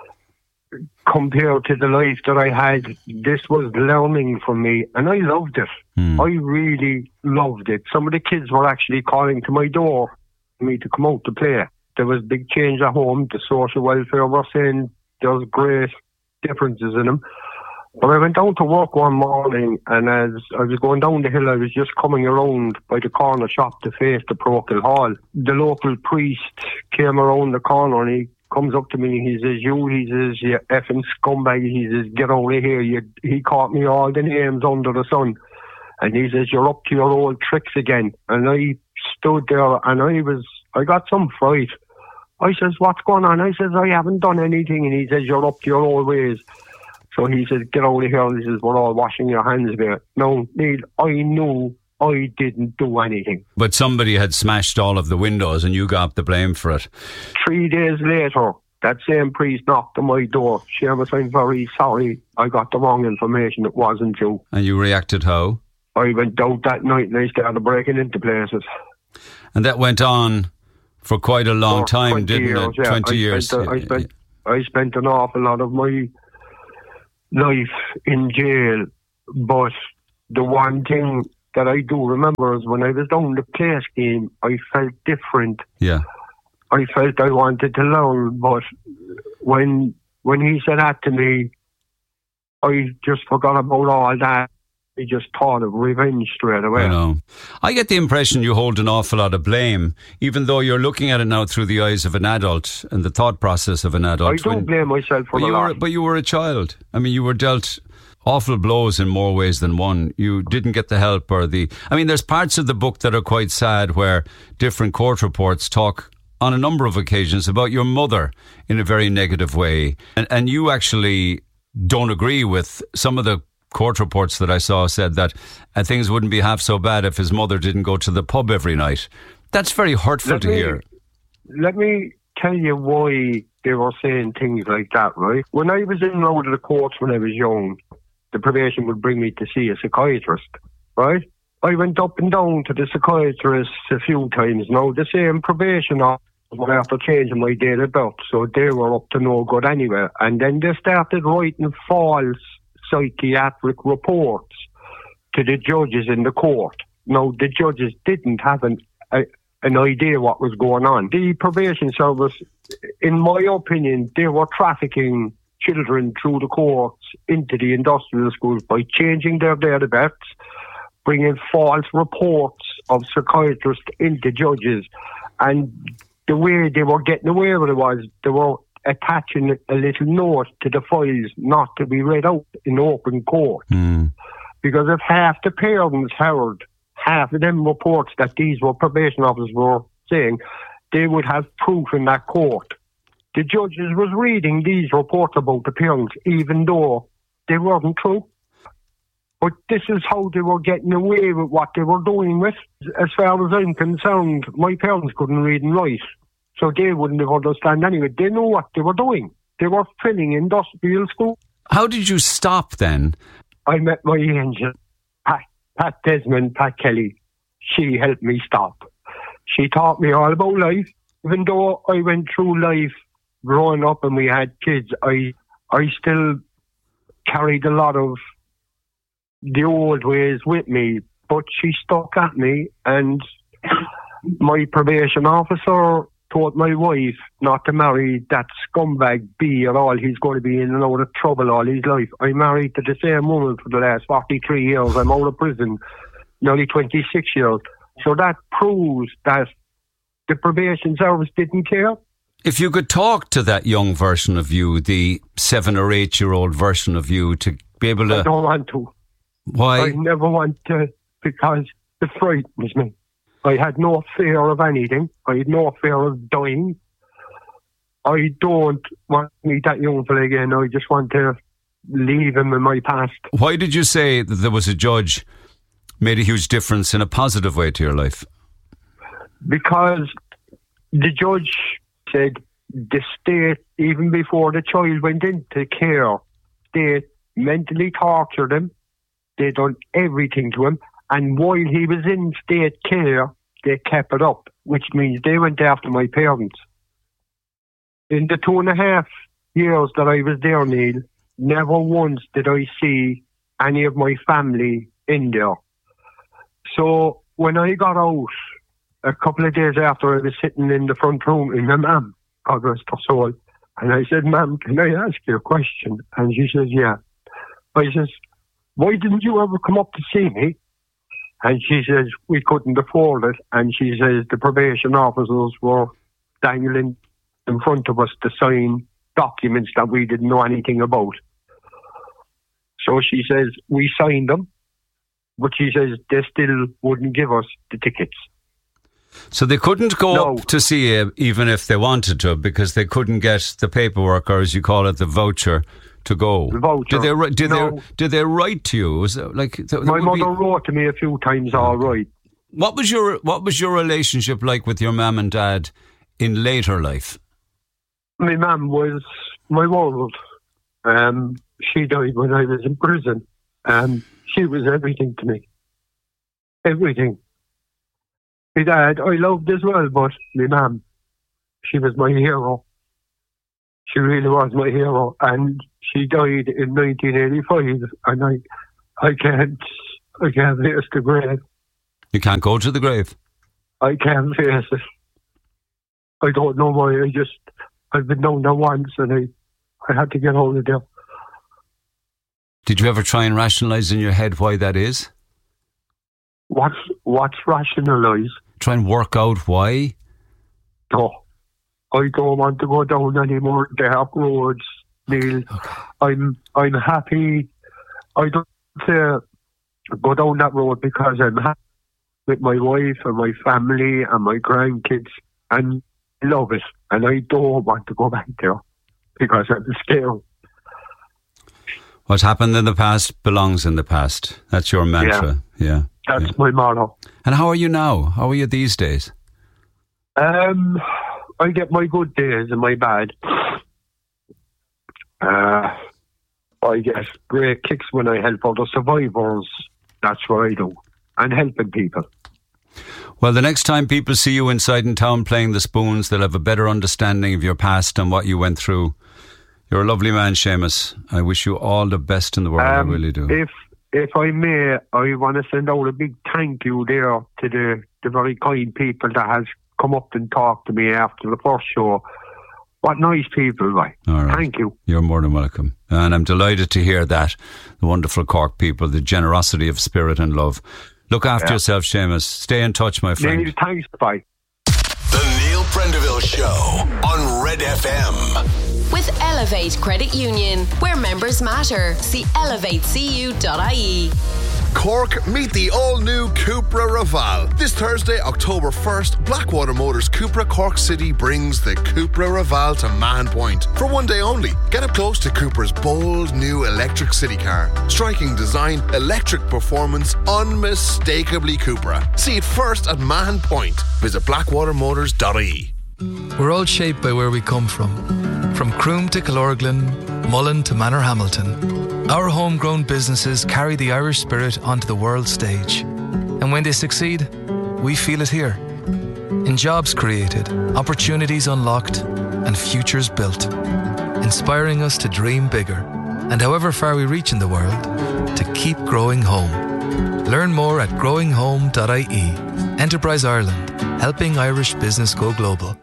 [SPEAKER 1] compared to the life that I had. This was learning for me, and I loved it. I really loved it. Some of the kids were actually calling to my door for me to come out to play. There was big change at home. The social welfare were saying there's great differences in them. But I went down to work one morning, and as I was going down the hill, I was just coming around by the corner shop to face the Parochial Hall. The local priest came around the corner, and he comes up to me. He says, you effing scumbag. He says, get out of here. He caught me all the names under the sun. And he says, you're up to your old tricks again. And I stood there, and I got some fright. I says, what's going on? I says, I haven't done anything. And he says, you're up to your old ways. So he says, get out of here. He says, we're all washing your hands there. No, Neil, I knew I didn't do anything.
[SPEAKER 16] But somebody had smashed all of the windows and you got the blame for it.
[SPEAKER 1] 3 days later, that same priest knocked on my door. Seamus, I'm very sorry. I got the wrong information. It wasn't you.
[SPEAKER 16] And you reacted how?
[SPEAKER 1] I went out that night and I started breaking into places.
[SPEAKER 16] And that went on for quite a long time, didn't it?
[SPEAKER 1] Yeah.
[SPEAKER 16] 20 years.
[SPEAKER 1] I spent an awful lot of my life in jail. But the one thing that I do remember is when I was down the play scheme, I felt different.
[SPEAKER 16] Yeah.
[SPEAKER 1] I felt I wanted to learn, but when he said that to me, I just forgot about all that. I just thought of revenge straight away.
[SPEAKER 16] I know. I get the impression you hold an awful lot of blame, even though you're looking at it now through the eyes of an adult and the thought process of an adult.
[SPEAKER 1] I don't blame myself for that.
[SPEAKER 16] But you were a child. I mean, you were dealt awful blows in more ways than one. You didn't get the help or the... I mean, there's parts of the book that are quite sad where different court reports talk on a number of occasions about your mother in a very negative way. And you actually don't agree with some of the court reports that I saw said that things wouldn't be half so bad if his mother didn't go to the pub every night. That's very hurtful to hear.
[SPEAKER 1] Let me tell you why they were saying things like that, right? When I was in and out of the courts when I was young, the probation would bring me to see a psychiatrist, right? I went up and down to the psychiatrist a few times. Now, the same probation officer after changing my date of birth, so they were up to no good anyway. And then they started writing false psychiatric reports to the judges in the court. Now, the judges didn't have an idea what was going on. The probation service, in my opinion, they were trafficking children through the courts into the industrial schools by changing their date of births, bringing false reports of psychiatrists into judges. And the way they were getting away with it was they were attaching a little note to the files not to be read out in open court. Because if half the parents heard half of them reports that these were probation officers were saying, they would have proof in that court. The judges was reading these reports about the parents even though they weren't true. But this is how they were getting away with what they were doing with. As far as I'm concerned, my parents couldn't read and write, so they wouldn't have understood anyway. They know what they were doing. They were filling industrial school.
[SPEAKER 16] How did you stop then?
[SPEAKER 1] I met my angel, Pat Desmond, Pat Kelly. She helped me stop. She taught me all about life. Even though I went through life growing up and we had kids, I still carried a lot of the old ways with me, but she stuck at me, and my probation officer told my wife not to marry that scumbag B at all. He's going to be in and out of trouble all his life. I'm married to the same woman for the last 43 years. I'm out of prison nearly 26 years. So that proves that the probation service didn't care.
[SPEAKER 16] If you could talk to that young version of you, the 7 or 8 year old version of you, to be able to...
[SPEAKER 1] I don't want to.
[SPEAKER 16] Why?
[SPEAKER 1] I never want to, because it frightens me. I had no fear of anything. I had no fear of dying. I don't want to meet that young fella again. I just want to leave him in my past.
[SPEAKER 16] Why did you say that there was a judge made a huge difference in a positive way to your life?
[SPEAKER 1] Because the judge said the state, even before the child went into care, they mentally tortured him. They done everything to him. And while he was in state care, they kept it up, which means they went after my parents. In the 2.5 years that I was there, Neil, never once did I see any of my family in there. So when I got out, a couple of days after, I was sitting in the front room in my mum, God rest her soul, and I said, "Ma'am, can I ask you a question?" And she says, "Yeah." I says, "Why didn't you ever come up to see me?" And she says, "We couldn't afford it." And she says, the probation officers were dangling in front of us to sign documents that we didn't know anything about. So she says, we signed them, but she says they still wouldn't give us the tickets.
[SPEAKER 16] So they couldn't go up to see you even if they wanted to, because they couldn't get the paperwork, or as you call it, the voucher, to go.
[SPEAKER 1] The voucher.
[SPEAKER 16] Did they write to you? Was it like
[SPEAKER 1] my mother wrote to me a few times. All right.
[SPEAKER 16] What was your relationship like with your mum and dad in later life?
[SPEAKER 1] My mum was my world. She died when I was in prison. She was everything to me. Everything. My dad, I loved as well, but my mum, she was my hero. She really was my hero. And she died in 1985, and I can't face the grave.
[SPEAKER 16] You can't go to the grave?
[SPEAKER 1] I can't face it. I don't know why. I've been down there once, and I had to get out of there.
[SPEAKER 16] Did you ever try and rationalise in your head why that is?
[SPEAKER 1] What's rationalise?
[SPEAKER 16] Try and work out why?
[SPEAKER 1] No. I don't want to go down any more dark roads, Neil. Okay. I'm happy. I don't go down that road because I'm happy with my wife and my family and my grandkids, and I love it. And I don't want to go back there because I'm scared.
[SPEAKER 16] What happened in the past belongs in the past. That's your mantra. Yeah.
[SPEAKER 1] That's my motto.
[SPEAKER 16] And how are you now? How are you these days?
[SPEAKER 1] I get my good days and my bad. I get great kicks when I help other survivors. That's what I do. And helping people.
[SPEAKER 16] Well, the next time people see you inside in town playing the spoons, they'll have a better understanding of your past and what you went through. You're a lovely man, Seamus. I wish you all the best in the world. I really do.
[SPEAKER 1] If I may, I want to send out a big thank you there to the very kind people that has come up and talked to me after the first show. What nice people, right?
[SPEAKER 16] All right.
[SPEAKER 1] Thank you.
[SPEAKER 16] You're more than welcome. And I'm delighted to hear that. The wonderful Cork people, the generosity of spirit and love. Look after yourself, Seamus. Stay in touch, my friend.
[SPEAKER 1] Neil, thanks. Bye.
[SPEAKER 5] The Neil Prendeville Show on Red FM.
[SPEAKER 6] With Elevate Credit Union, where members matter. See elevatecu.ie.
[SPEAKER 3] Cork, meet the all-new Cupra Raval. This Thursday, October 1st, Blackwater Motors Cupra Cork City brings the Cupra Raval to Mahon Point. For one day only, get up close to Cupra's bold new electric city car. Striking design, electric performance, unmistakably Cupra. See it first at Mahon Point. Visit blackwatermotors.ie.
[SPEAKER 4] We're all shaped by where we come from Croom to Killorglin, Mullen to Manorhamilton. Our homegrown businesses carry the Irish spirit onto the world stage. And when they succeed, we feel it here. In jobs created, opportunities unlocked, and futures built. Inspiring us to dream bigger, and however far we reach in the world, to keep growing home. Learn more at growinghome.ie. Enterprise Ireland, helping Irish business go global.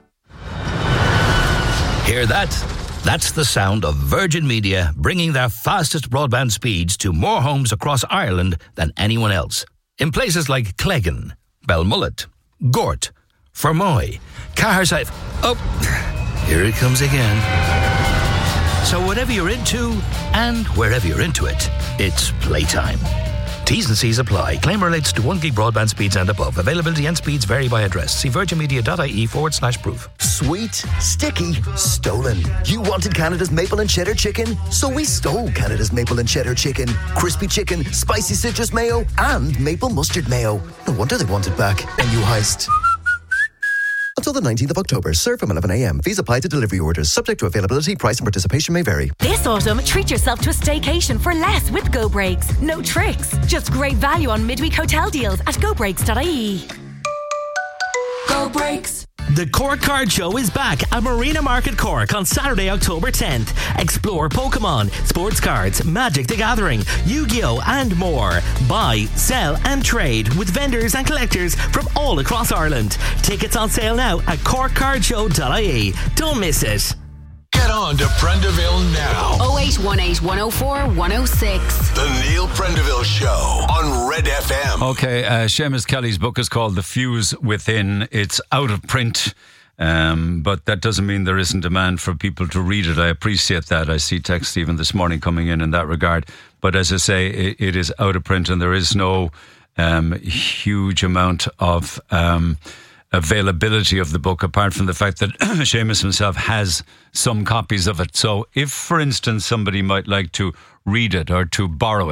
[SPEAKER 10] Hear that? That's the sound of Virgin Media bringing their fastest broadband speeds to more homes across Ireland than anyone else. In places like Cleggan, Belmullet, Gort, Fermoy, Caherside. Oh, here it comes again. So whatever you're into and wherever you're into it, it's playtime. T's and C's apply. Claim relates to 1 gig broadband speeds and above. Availability and speeds vary by address. See virginmedia.ie/proof.
[SPEAKER 2] Sweet, sticky, stolen. You wanted Canada's maple and cheddar chicken, so we stole Canada's maple and cheddar chicken. Crispy chicken, spicy citrus mayo, and maple mustard mayo. No wonder they want it back. A new heist. Until the 19th of October. Serve from 11 a.m. Fees apply to delivery orders. Subject to availability, price and participation may vary.
[SPEAKER 11] This autumn, treat yourself to a staycation for less with Go Breaks. No tricks. Just great value on midweek hotel deals at gobreaks.ie.
[SPEAKER 25] Go Breaks. The Cork Card Show is back at Marina Market Cork on Saturday, October 10th. Explore Pokemon, sports cards, Magic the Gathering, Yu-Gi-Oh! And more. Buy, sell and trade with vendors and collectors from all across Ireland. Tickets on sale now at corkcardshow.ie. Don't miss it.
[SPEAKER 5] Get on to Prendeville now.
[SPEAKER 6] 0818 104 106.
[SPEAKER 5] The Neil Prendeville Show on Red FM.
[SPEAKER 16] Okay, Seamus Kelly's book is called The Fuse Within. It's out of print, but that doesn't mean there isn't demand for people to read it. I appreciate that. I see text even this morning coming in that regard. But as I say, it is out of print and there is no huge amount of availability of the book, apart from the fact that Seamus himself has some copies of it. So if, for instance, somebody might like to read it or to borrow it,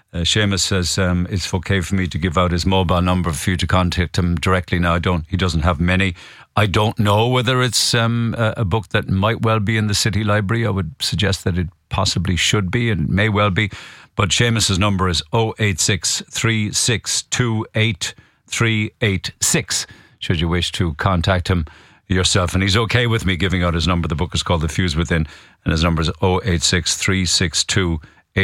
[SPEAKER 16] Seamus says it's okay for me to give out his mobile number for you to contact him directly. Now, he doesn't have many. I don't know whether it's a book that might well be in the City Library. I would suggest that it possibly should be and may well be. But Seamus's number is 086 3628 386 should you wish to contact him yourself. And he's okay with me giving out his number. The book is called The Fuse Within, and his number is 086 362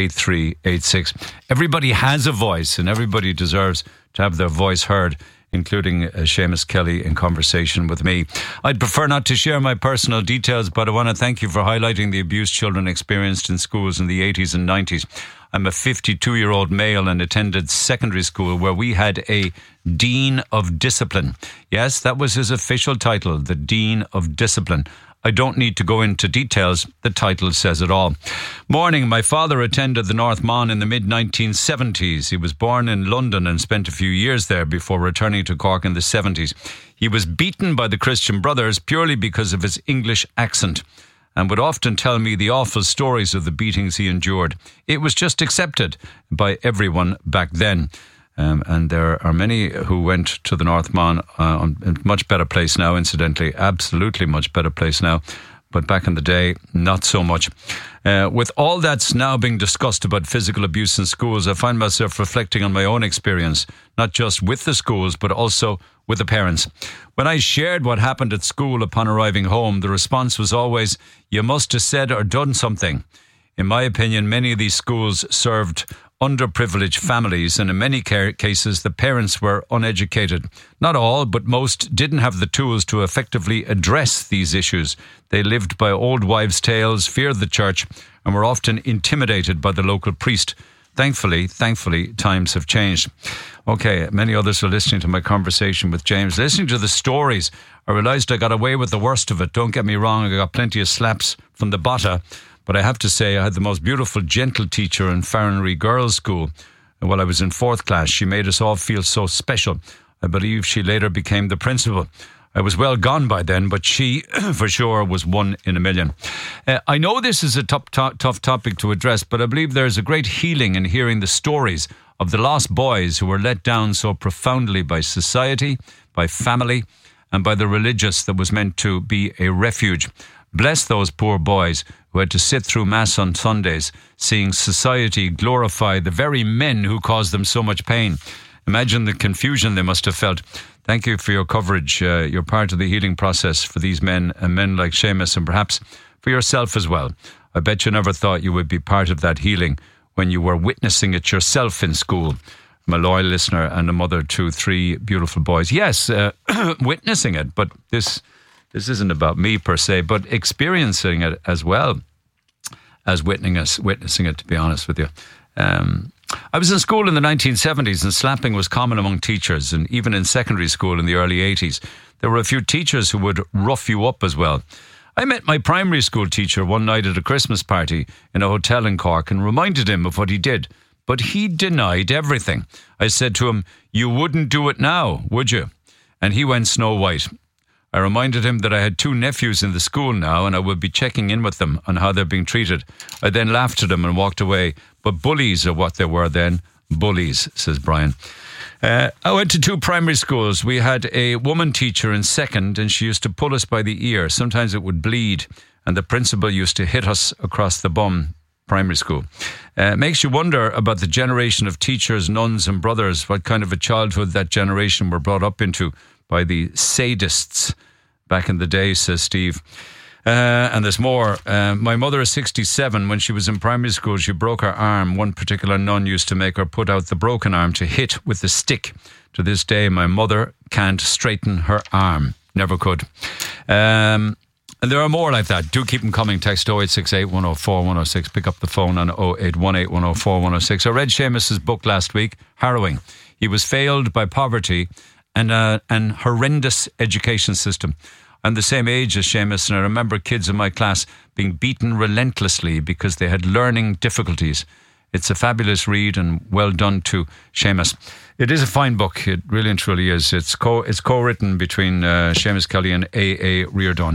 [SPEAKER 16] 8386. Everybody has a voice, and everybody deserves to have their voice heard, including Seamus Kelly in conversation with me. I'd prefer not to share my personal details, but I want to thank you for highlighting the abuse children experienced in schools in the 80s and 90s. I'm a 52-year-old male and attended secondary school where we had a Dean of Discipline. Yes, that was his official title, the Dean of Discipline. I don't need to go into details. The title says it all. Morning. My father attended the North Mon in the mid-1970s. He was born in London and spent a few years there before returning to Cork in the 70s. He was beaten by the Christian Brothers purely because of his English accent and would often tell me the awful stories of the beatings he endured. It was just accepted by everyone back then. And there are many who went to the North Mon, a much better place now, incidentally, absolutely much better place now. But back in the day, not so much. With all that's now being discussed about physical abuse in schools, I find myself reflecting on my own experience, not just with the schools, but also with the parents. When I shared what happened at school upon arriving home, the response was always, "You must have said or done something." In my opinion, many of these schools served underprivileged families, and in many cases the parents were uneducated. Not all, but most didn't have the tools to effectively address these issues. They lived by old wives' tales, feared the church, and were often intimidated by the local priest. Thankfully, times have changed. Okay, many others are listening to my conversation with James. Listening to the stories, I realised I got away with the worst of it. Don't get me wrong, I got plenty of slaps from the botta. But I have to say, I had the most beautiful, gentle teacher in Farranree Girls' School. And while I was in 4th class, she made us all feel so special. I believe she later became the principal. I was well gone by then, but she, for sure, was one in a million. I know this is a tough topic to address, but I believe there is a great healing in hearing the stories of the lost boys who were let down so profoundly by society, by family, and by the religious that was meant to be a refuge. Bless those poor boys who had to sit through Mass on Sundays, seeing society glorify the very men who caused them so much pain. Imagine the confusion they must have felt. Thank you for your coverage. You're part of the healing process for these men and men like Seamus, and perhaps for yourself as well. I bet you never thought you would be part of that healing when you were witnessing it yourself in school. I'm a loyal listener and a mother to 3 beautiful boys. Yes, witnessing it, but this isn't about me per se, but experiencing it as well as witnessing it, to be honest with you. I was in school in the 1970s and slapping was common among teachers, and even in secondary school in the early 80s. There were a few teachers who would rough you up as well. I met my primary school teacher one night at a Christmas party in a hotel in Cork and reminded him of what he did, but he denied everything. I said to him, "You wouldn't do it now, would you?" And he went Snow White. I reminded him that I had 2 nephews in the school now and I would be checking in with them on how they're being treated. I then laughed at him and walked away. But bullies are what they were then. Bullies, says Brian. I went to 2 primary schools. We had a woman teacher in 2nd and she used to pull us by the ear. Sometimes it would bleed and the principal used to hit us across the bum. Primary school. Makes you wonder about the generation of teachers, nuns and brothers, what kind of a childhood that generation were brought up into by the sadists back in the day, says Steve. And there's more. My mother is 67. When she was in primary school, she broke her arm. One particular nun used to make her put out the broken arm to hit with the stick. To this day, my mother can't straighten her arm. Never could. And there are more like that. Do keep them coming. Text 0868 104 106. Pick up the phone on 0818 104 106. I read Seamus's book last week. Harrowing. He was failed by poverty and an horrendous education system. I'm the same age as Seamus, and I remember kids in my class being beaten relentlessly because they had learning difficulties. It's a fabulous read, and well done to Seamus. It is a fine book. It really and truly is. It's co-written between Seamus Kelly and A.A. Reardon.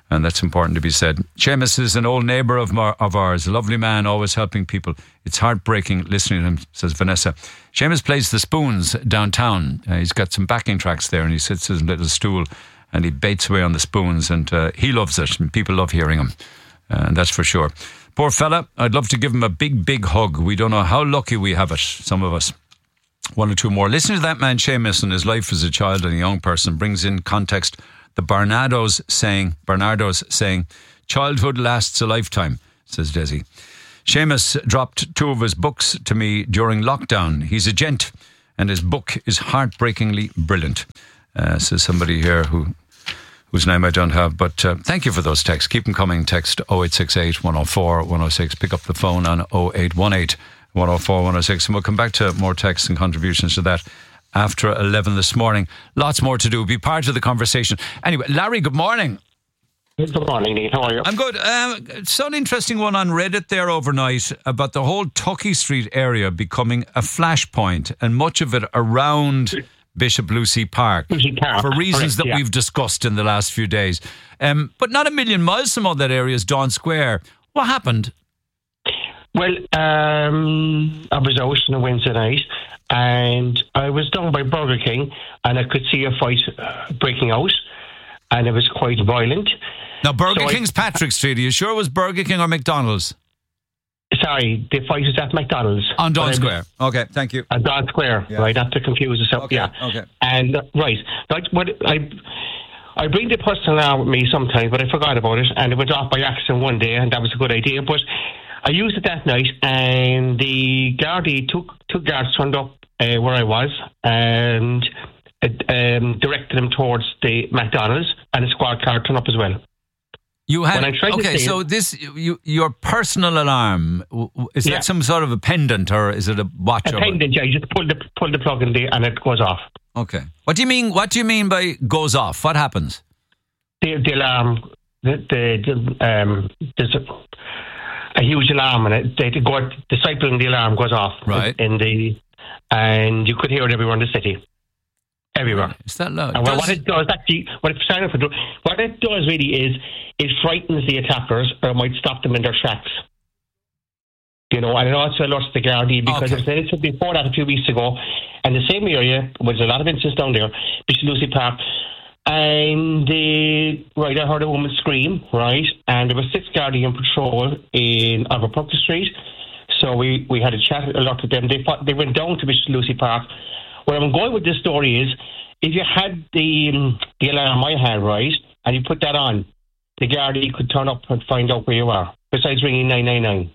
[SPEAKER 16] And that's important to be said. Seamus is an old neighbour of ours, a lovely man, always helping people. It's heartbreaking listening to him, says Vanessa. Seamus plays the Spoons downtown. He's got some backing tracks there, and he sits in a little stool and he baits away on the spoons, and he loves it, and people love hearing him. And that's for sure. Poor fella, I'd love to give him a big, big hug. We don't know how lucky we have it, some of us. One or two more. Listen to that man Seamus and his life as a child and a young person brings in context the Bernardo's saying, childhood lasts a lifetime, says Desi. Seamus dropped 2 of his books to me during lockdown. He's a gent and his book is heartbreakingly brilliant, says somebody here whose name I don't have. But thank you for those texts. Keep them coming. Text 0868 104 106. Pick up the phone on 0818 104 106. And we'll come back to more texts and contributions to that after 11 this morning. Lots more to do. Be part of the conversation. Anyway, Larry, good morning.
[SPEAKER 7] Good morning, Neil. How are you?
[SPEAKER 16] I'm good. Saw an interesting one on Reddit there overnight about the whole Tuckey Street area becoming a flashpoint, and much of it around Bishop Lucy Park for reasons that we've discussed in the last few days. But not a million miles from all that area is Dawn Square. What happened?
[SPEAKER 7] Well, I was out on a Wednesday night and I was down by Burger King and I could see a fight breaking out and it was quite violent.
[SPEAKER 16] Now, Burger King's Patrick Street. Are you sure it was Burger King or McDonald's?
[SPEAKER 7] Sorry, the fight was at McDonald's.
[SPEAKER 16] On Dawn Square. Okay, thank you.
[SPEAKER 7] At Dawn Square, right, not to confuse yourself.
[SPEAKER 16] Okay,
[SPEAKER 7] yeah.
[SPEAKER 16] okay.
[SPEAKER 7] And, right, like what I bring the personal alarm with me sometimes, but I forgot about it and it went off by accident one day and that was a good idea. But I used it that night and the Gardaí, two guards turned up where I was and directed them towards the McDonald's and a squad car turned up as well.
[SPEAKER 16] You had so this your personal alarm, is that some sort of a pendant or is it a watch?
[SPEAKER 7] A pendant, yeah. You just pull the plug in there and it goes off.
[SPEAKER 16] Okay. What do you mean by goes off? What happens?
[SPEAKER 7] The alarm. There's a huge alarm and the cycle in the alarm goes off.
[SPEAKER 16] Right.
[SPEAKER 7] And you could hear it everywhere in the city. Everywhere.
[SPEAKER 16] Is that loud?
[SPEAKER 7] And what it does really is it frightens the attackers or it might stop them in their tracks. You know, and it also alerts the Gardaí because there was an incident before that a few weeks ago and the same area, there's a lot of incidents down there, Bishop Lucy Park, and I heard a woman scream, right, and there were 6 Gardaí in patrol in Overpuck Street, so we had a chat, alerted them. They went down to Bishop Lucy Park. Where I'm going with this story is, if you had the alarm I had, right, and you put that on, the Gardaí could turn up and find out where you are, besides ringing 999.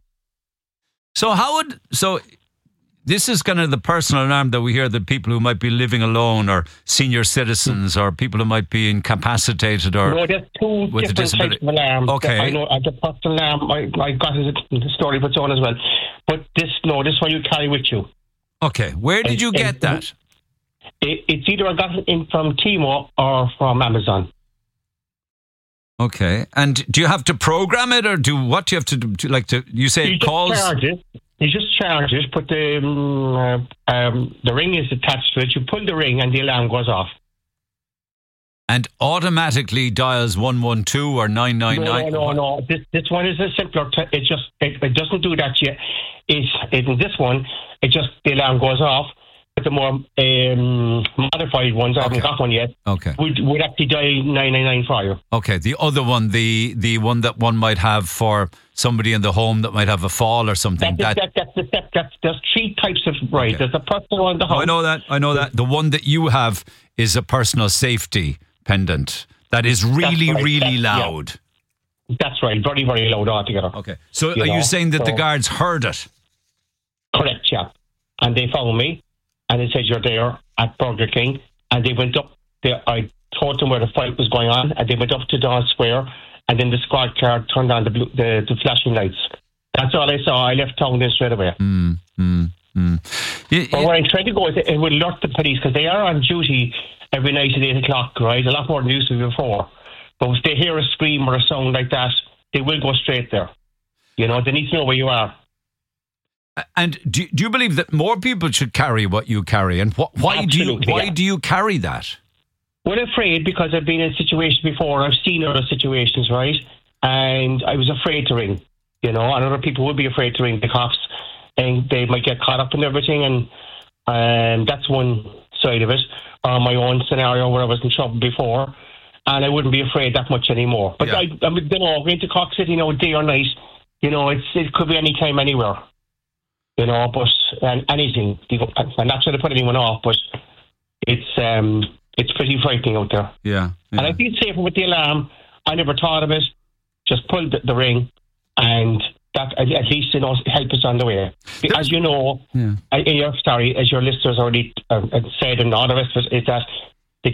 [SPEAKER 16] So this is kind of the personal alarm that we hear that people who might be living alone or senior citizens or people who might be incapacitated or
[SPEAKER 7] no, there's 2
[SPEAKER 16] with
[SPEAKER 7] different types of alarms.
[SPEAKER 16] Okay.
[SPEAKER 7] I know the personal alarm I got the story puts on as well. But this one you carry with you.
[SPEAKER 16] Okay. Where did you get that?
[SPEAKER 7] It's either I got it in from Timo or from Amazon.
[SPEAKER 16] Okay. And do you have to program it or what do you have to do? You say it calls?
[SPEAKER 7] You just charge it, put the ring is attached to it, you pull the ring and the alarm goes off.
[SPEAKER 16] And automatically dials 112 or 999?
[SPEAKER 7] No. This one is a simpler, it doesn't do that yet. In this one, the alarm goes off. But the more modified ones, I haven't got one yet, would actually dial 999 for you.
[SPEAKER 16] Okay, the other one, the one that one might have for somebody in the home that might have a fall or something.
[SPEAKER 7] That's there's 3 types of, right, there's a personal one in the home.
[SPEAKER 16] I know that. The one that you have is a personal safety pendant that is really loud.
[SPEAKER 7] Yeah. That's right, very, very loud altogether.
[SPEAKER 16] Okay, so are you saying that the guards heard it?
[SPEAKER 7] Correct, yeah. And they found me. And they said, you're there at Burger King. And they went up there. I told them where the fight was going on. And they went up to Dawn Square. And then the squad car turned on the flashing lights. That's all I saw. I left town then straight away. But where I'm trying to go is it will alert the police because they are on duty every night at 8 o'clock, right? A lot more than they used to be before. But if they hear a scream or a sound like that, they will go straight there. You know, they need to know where you are.
[SPEAKER 16] And do you believe that more people should carry what you carry? And why do you carry that?
[SPEAKER 7] Well, afraid because I've been in a situation before. I've seen other situations, right? And I was afraid to ring, and other people would be afraid to ring the cops, and they might get caught up in everything, and that's one side of it. Or my own scenario where I was in trouble before, and I wouldn't be afraid that much anymore. But I going to Cork City, day or night, it could be any time, anywhere, but anything. I'm not trying to put anyone off, but it's pretty frightening out there.
[SPEAKER 16] Yeah.
[SPEAKER 7] And I feel safer with the alarm. I never thought of it. Just pull the ring, and that at least help us on the way. As you know, as your listeners already said, and all the rest of it, is that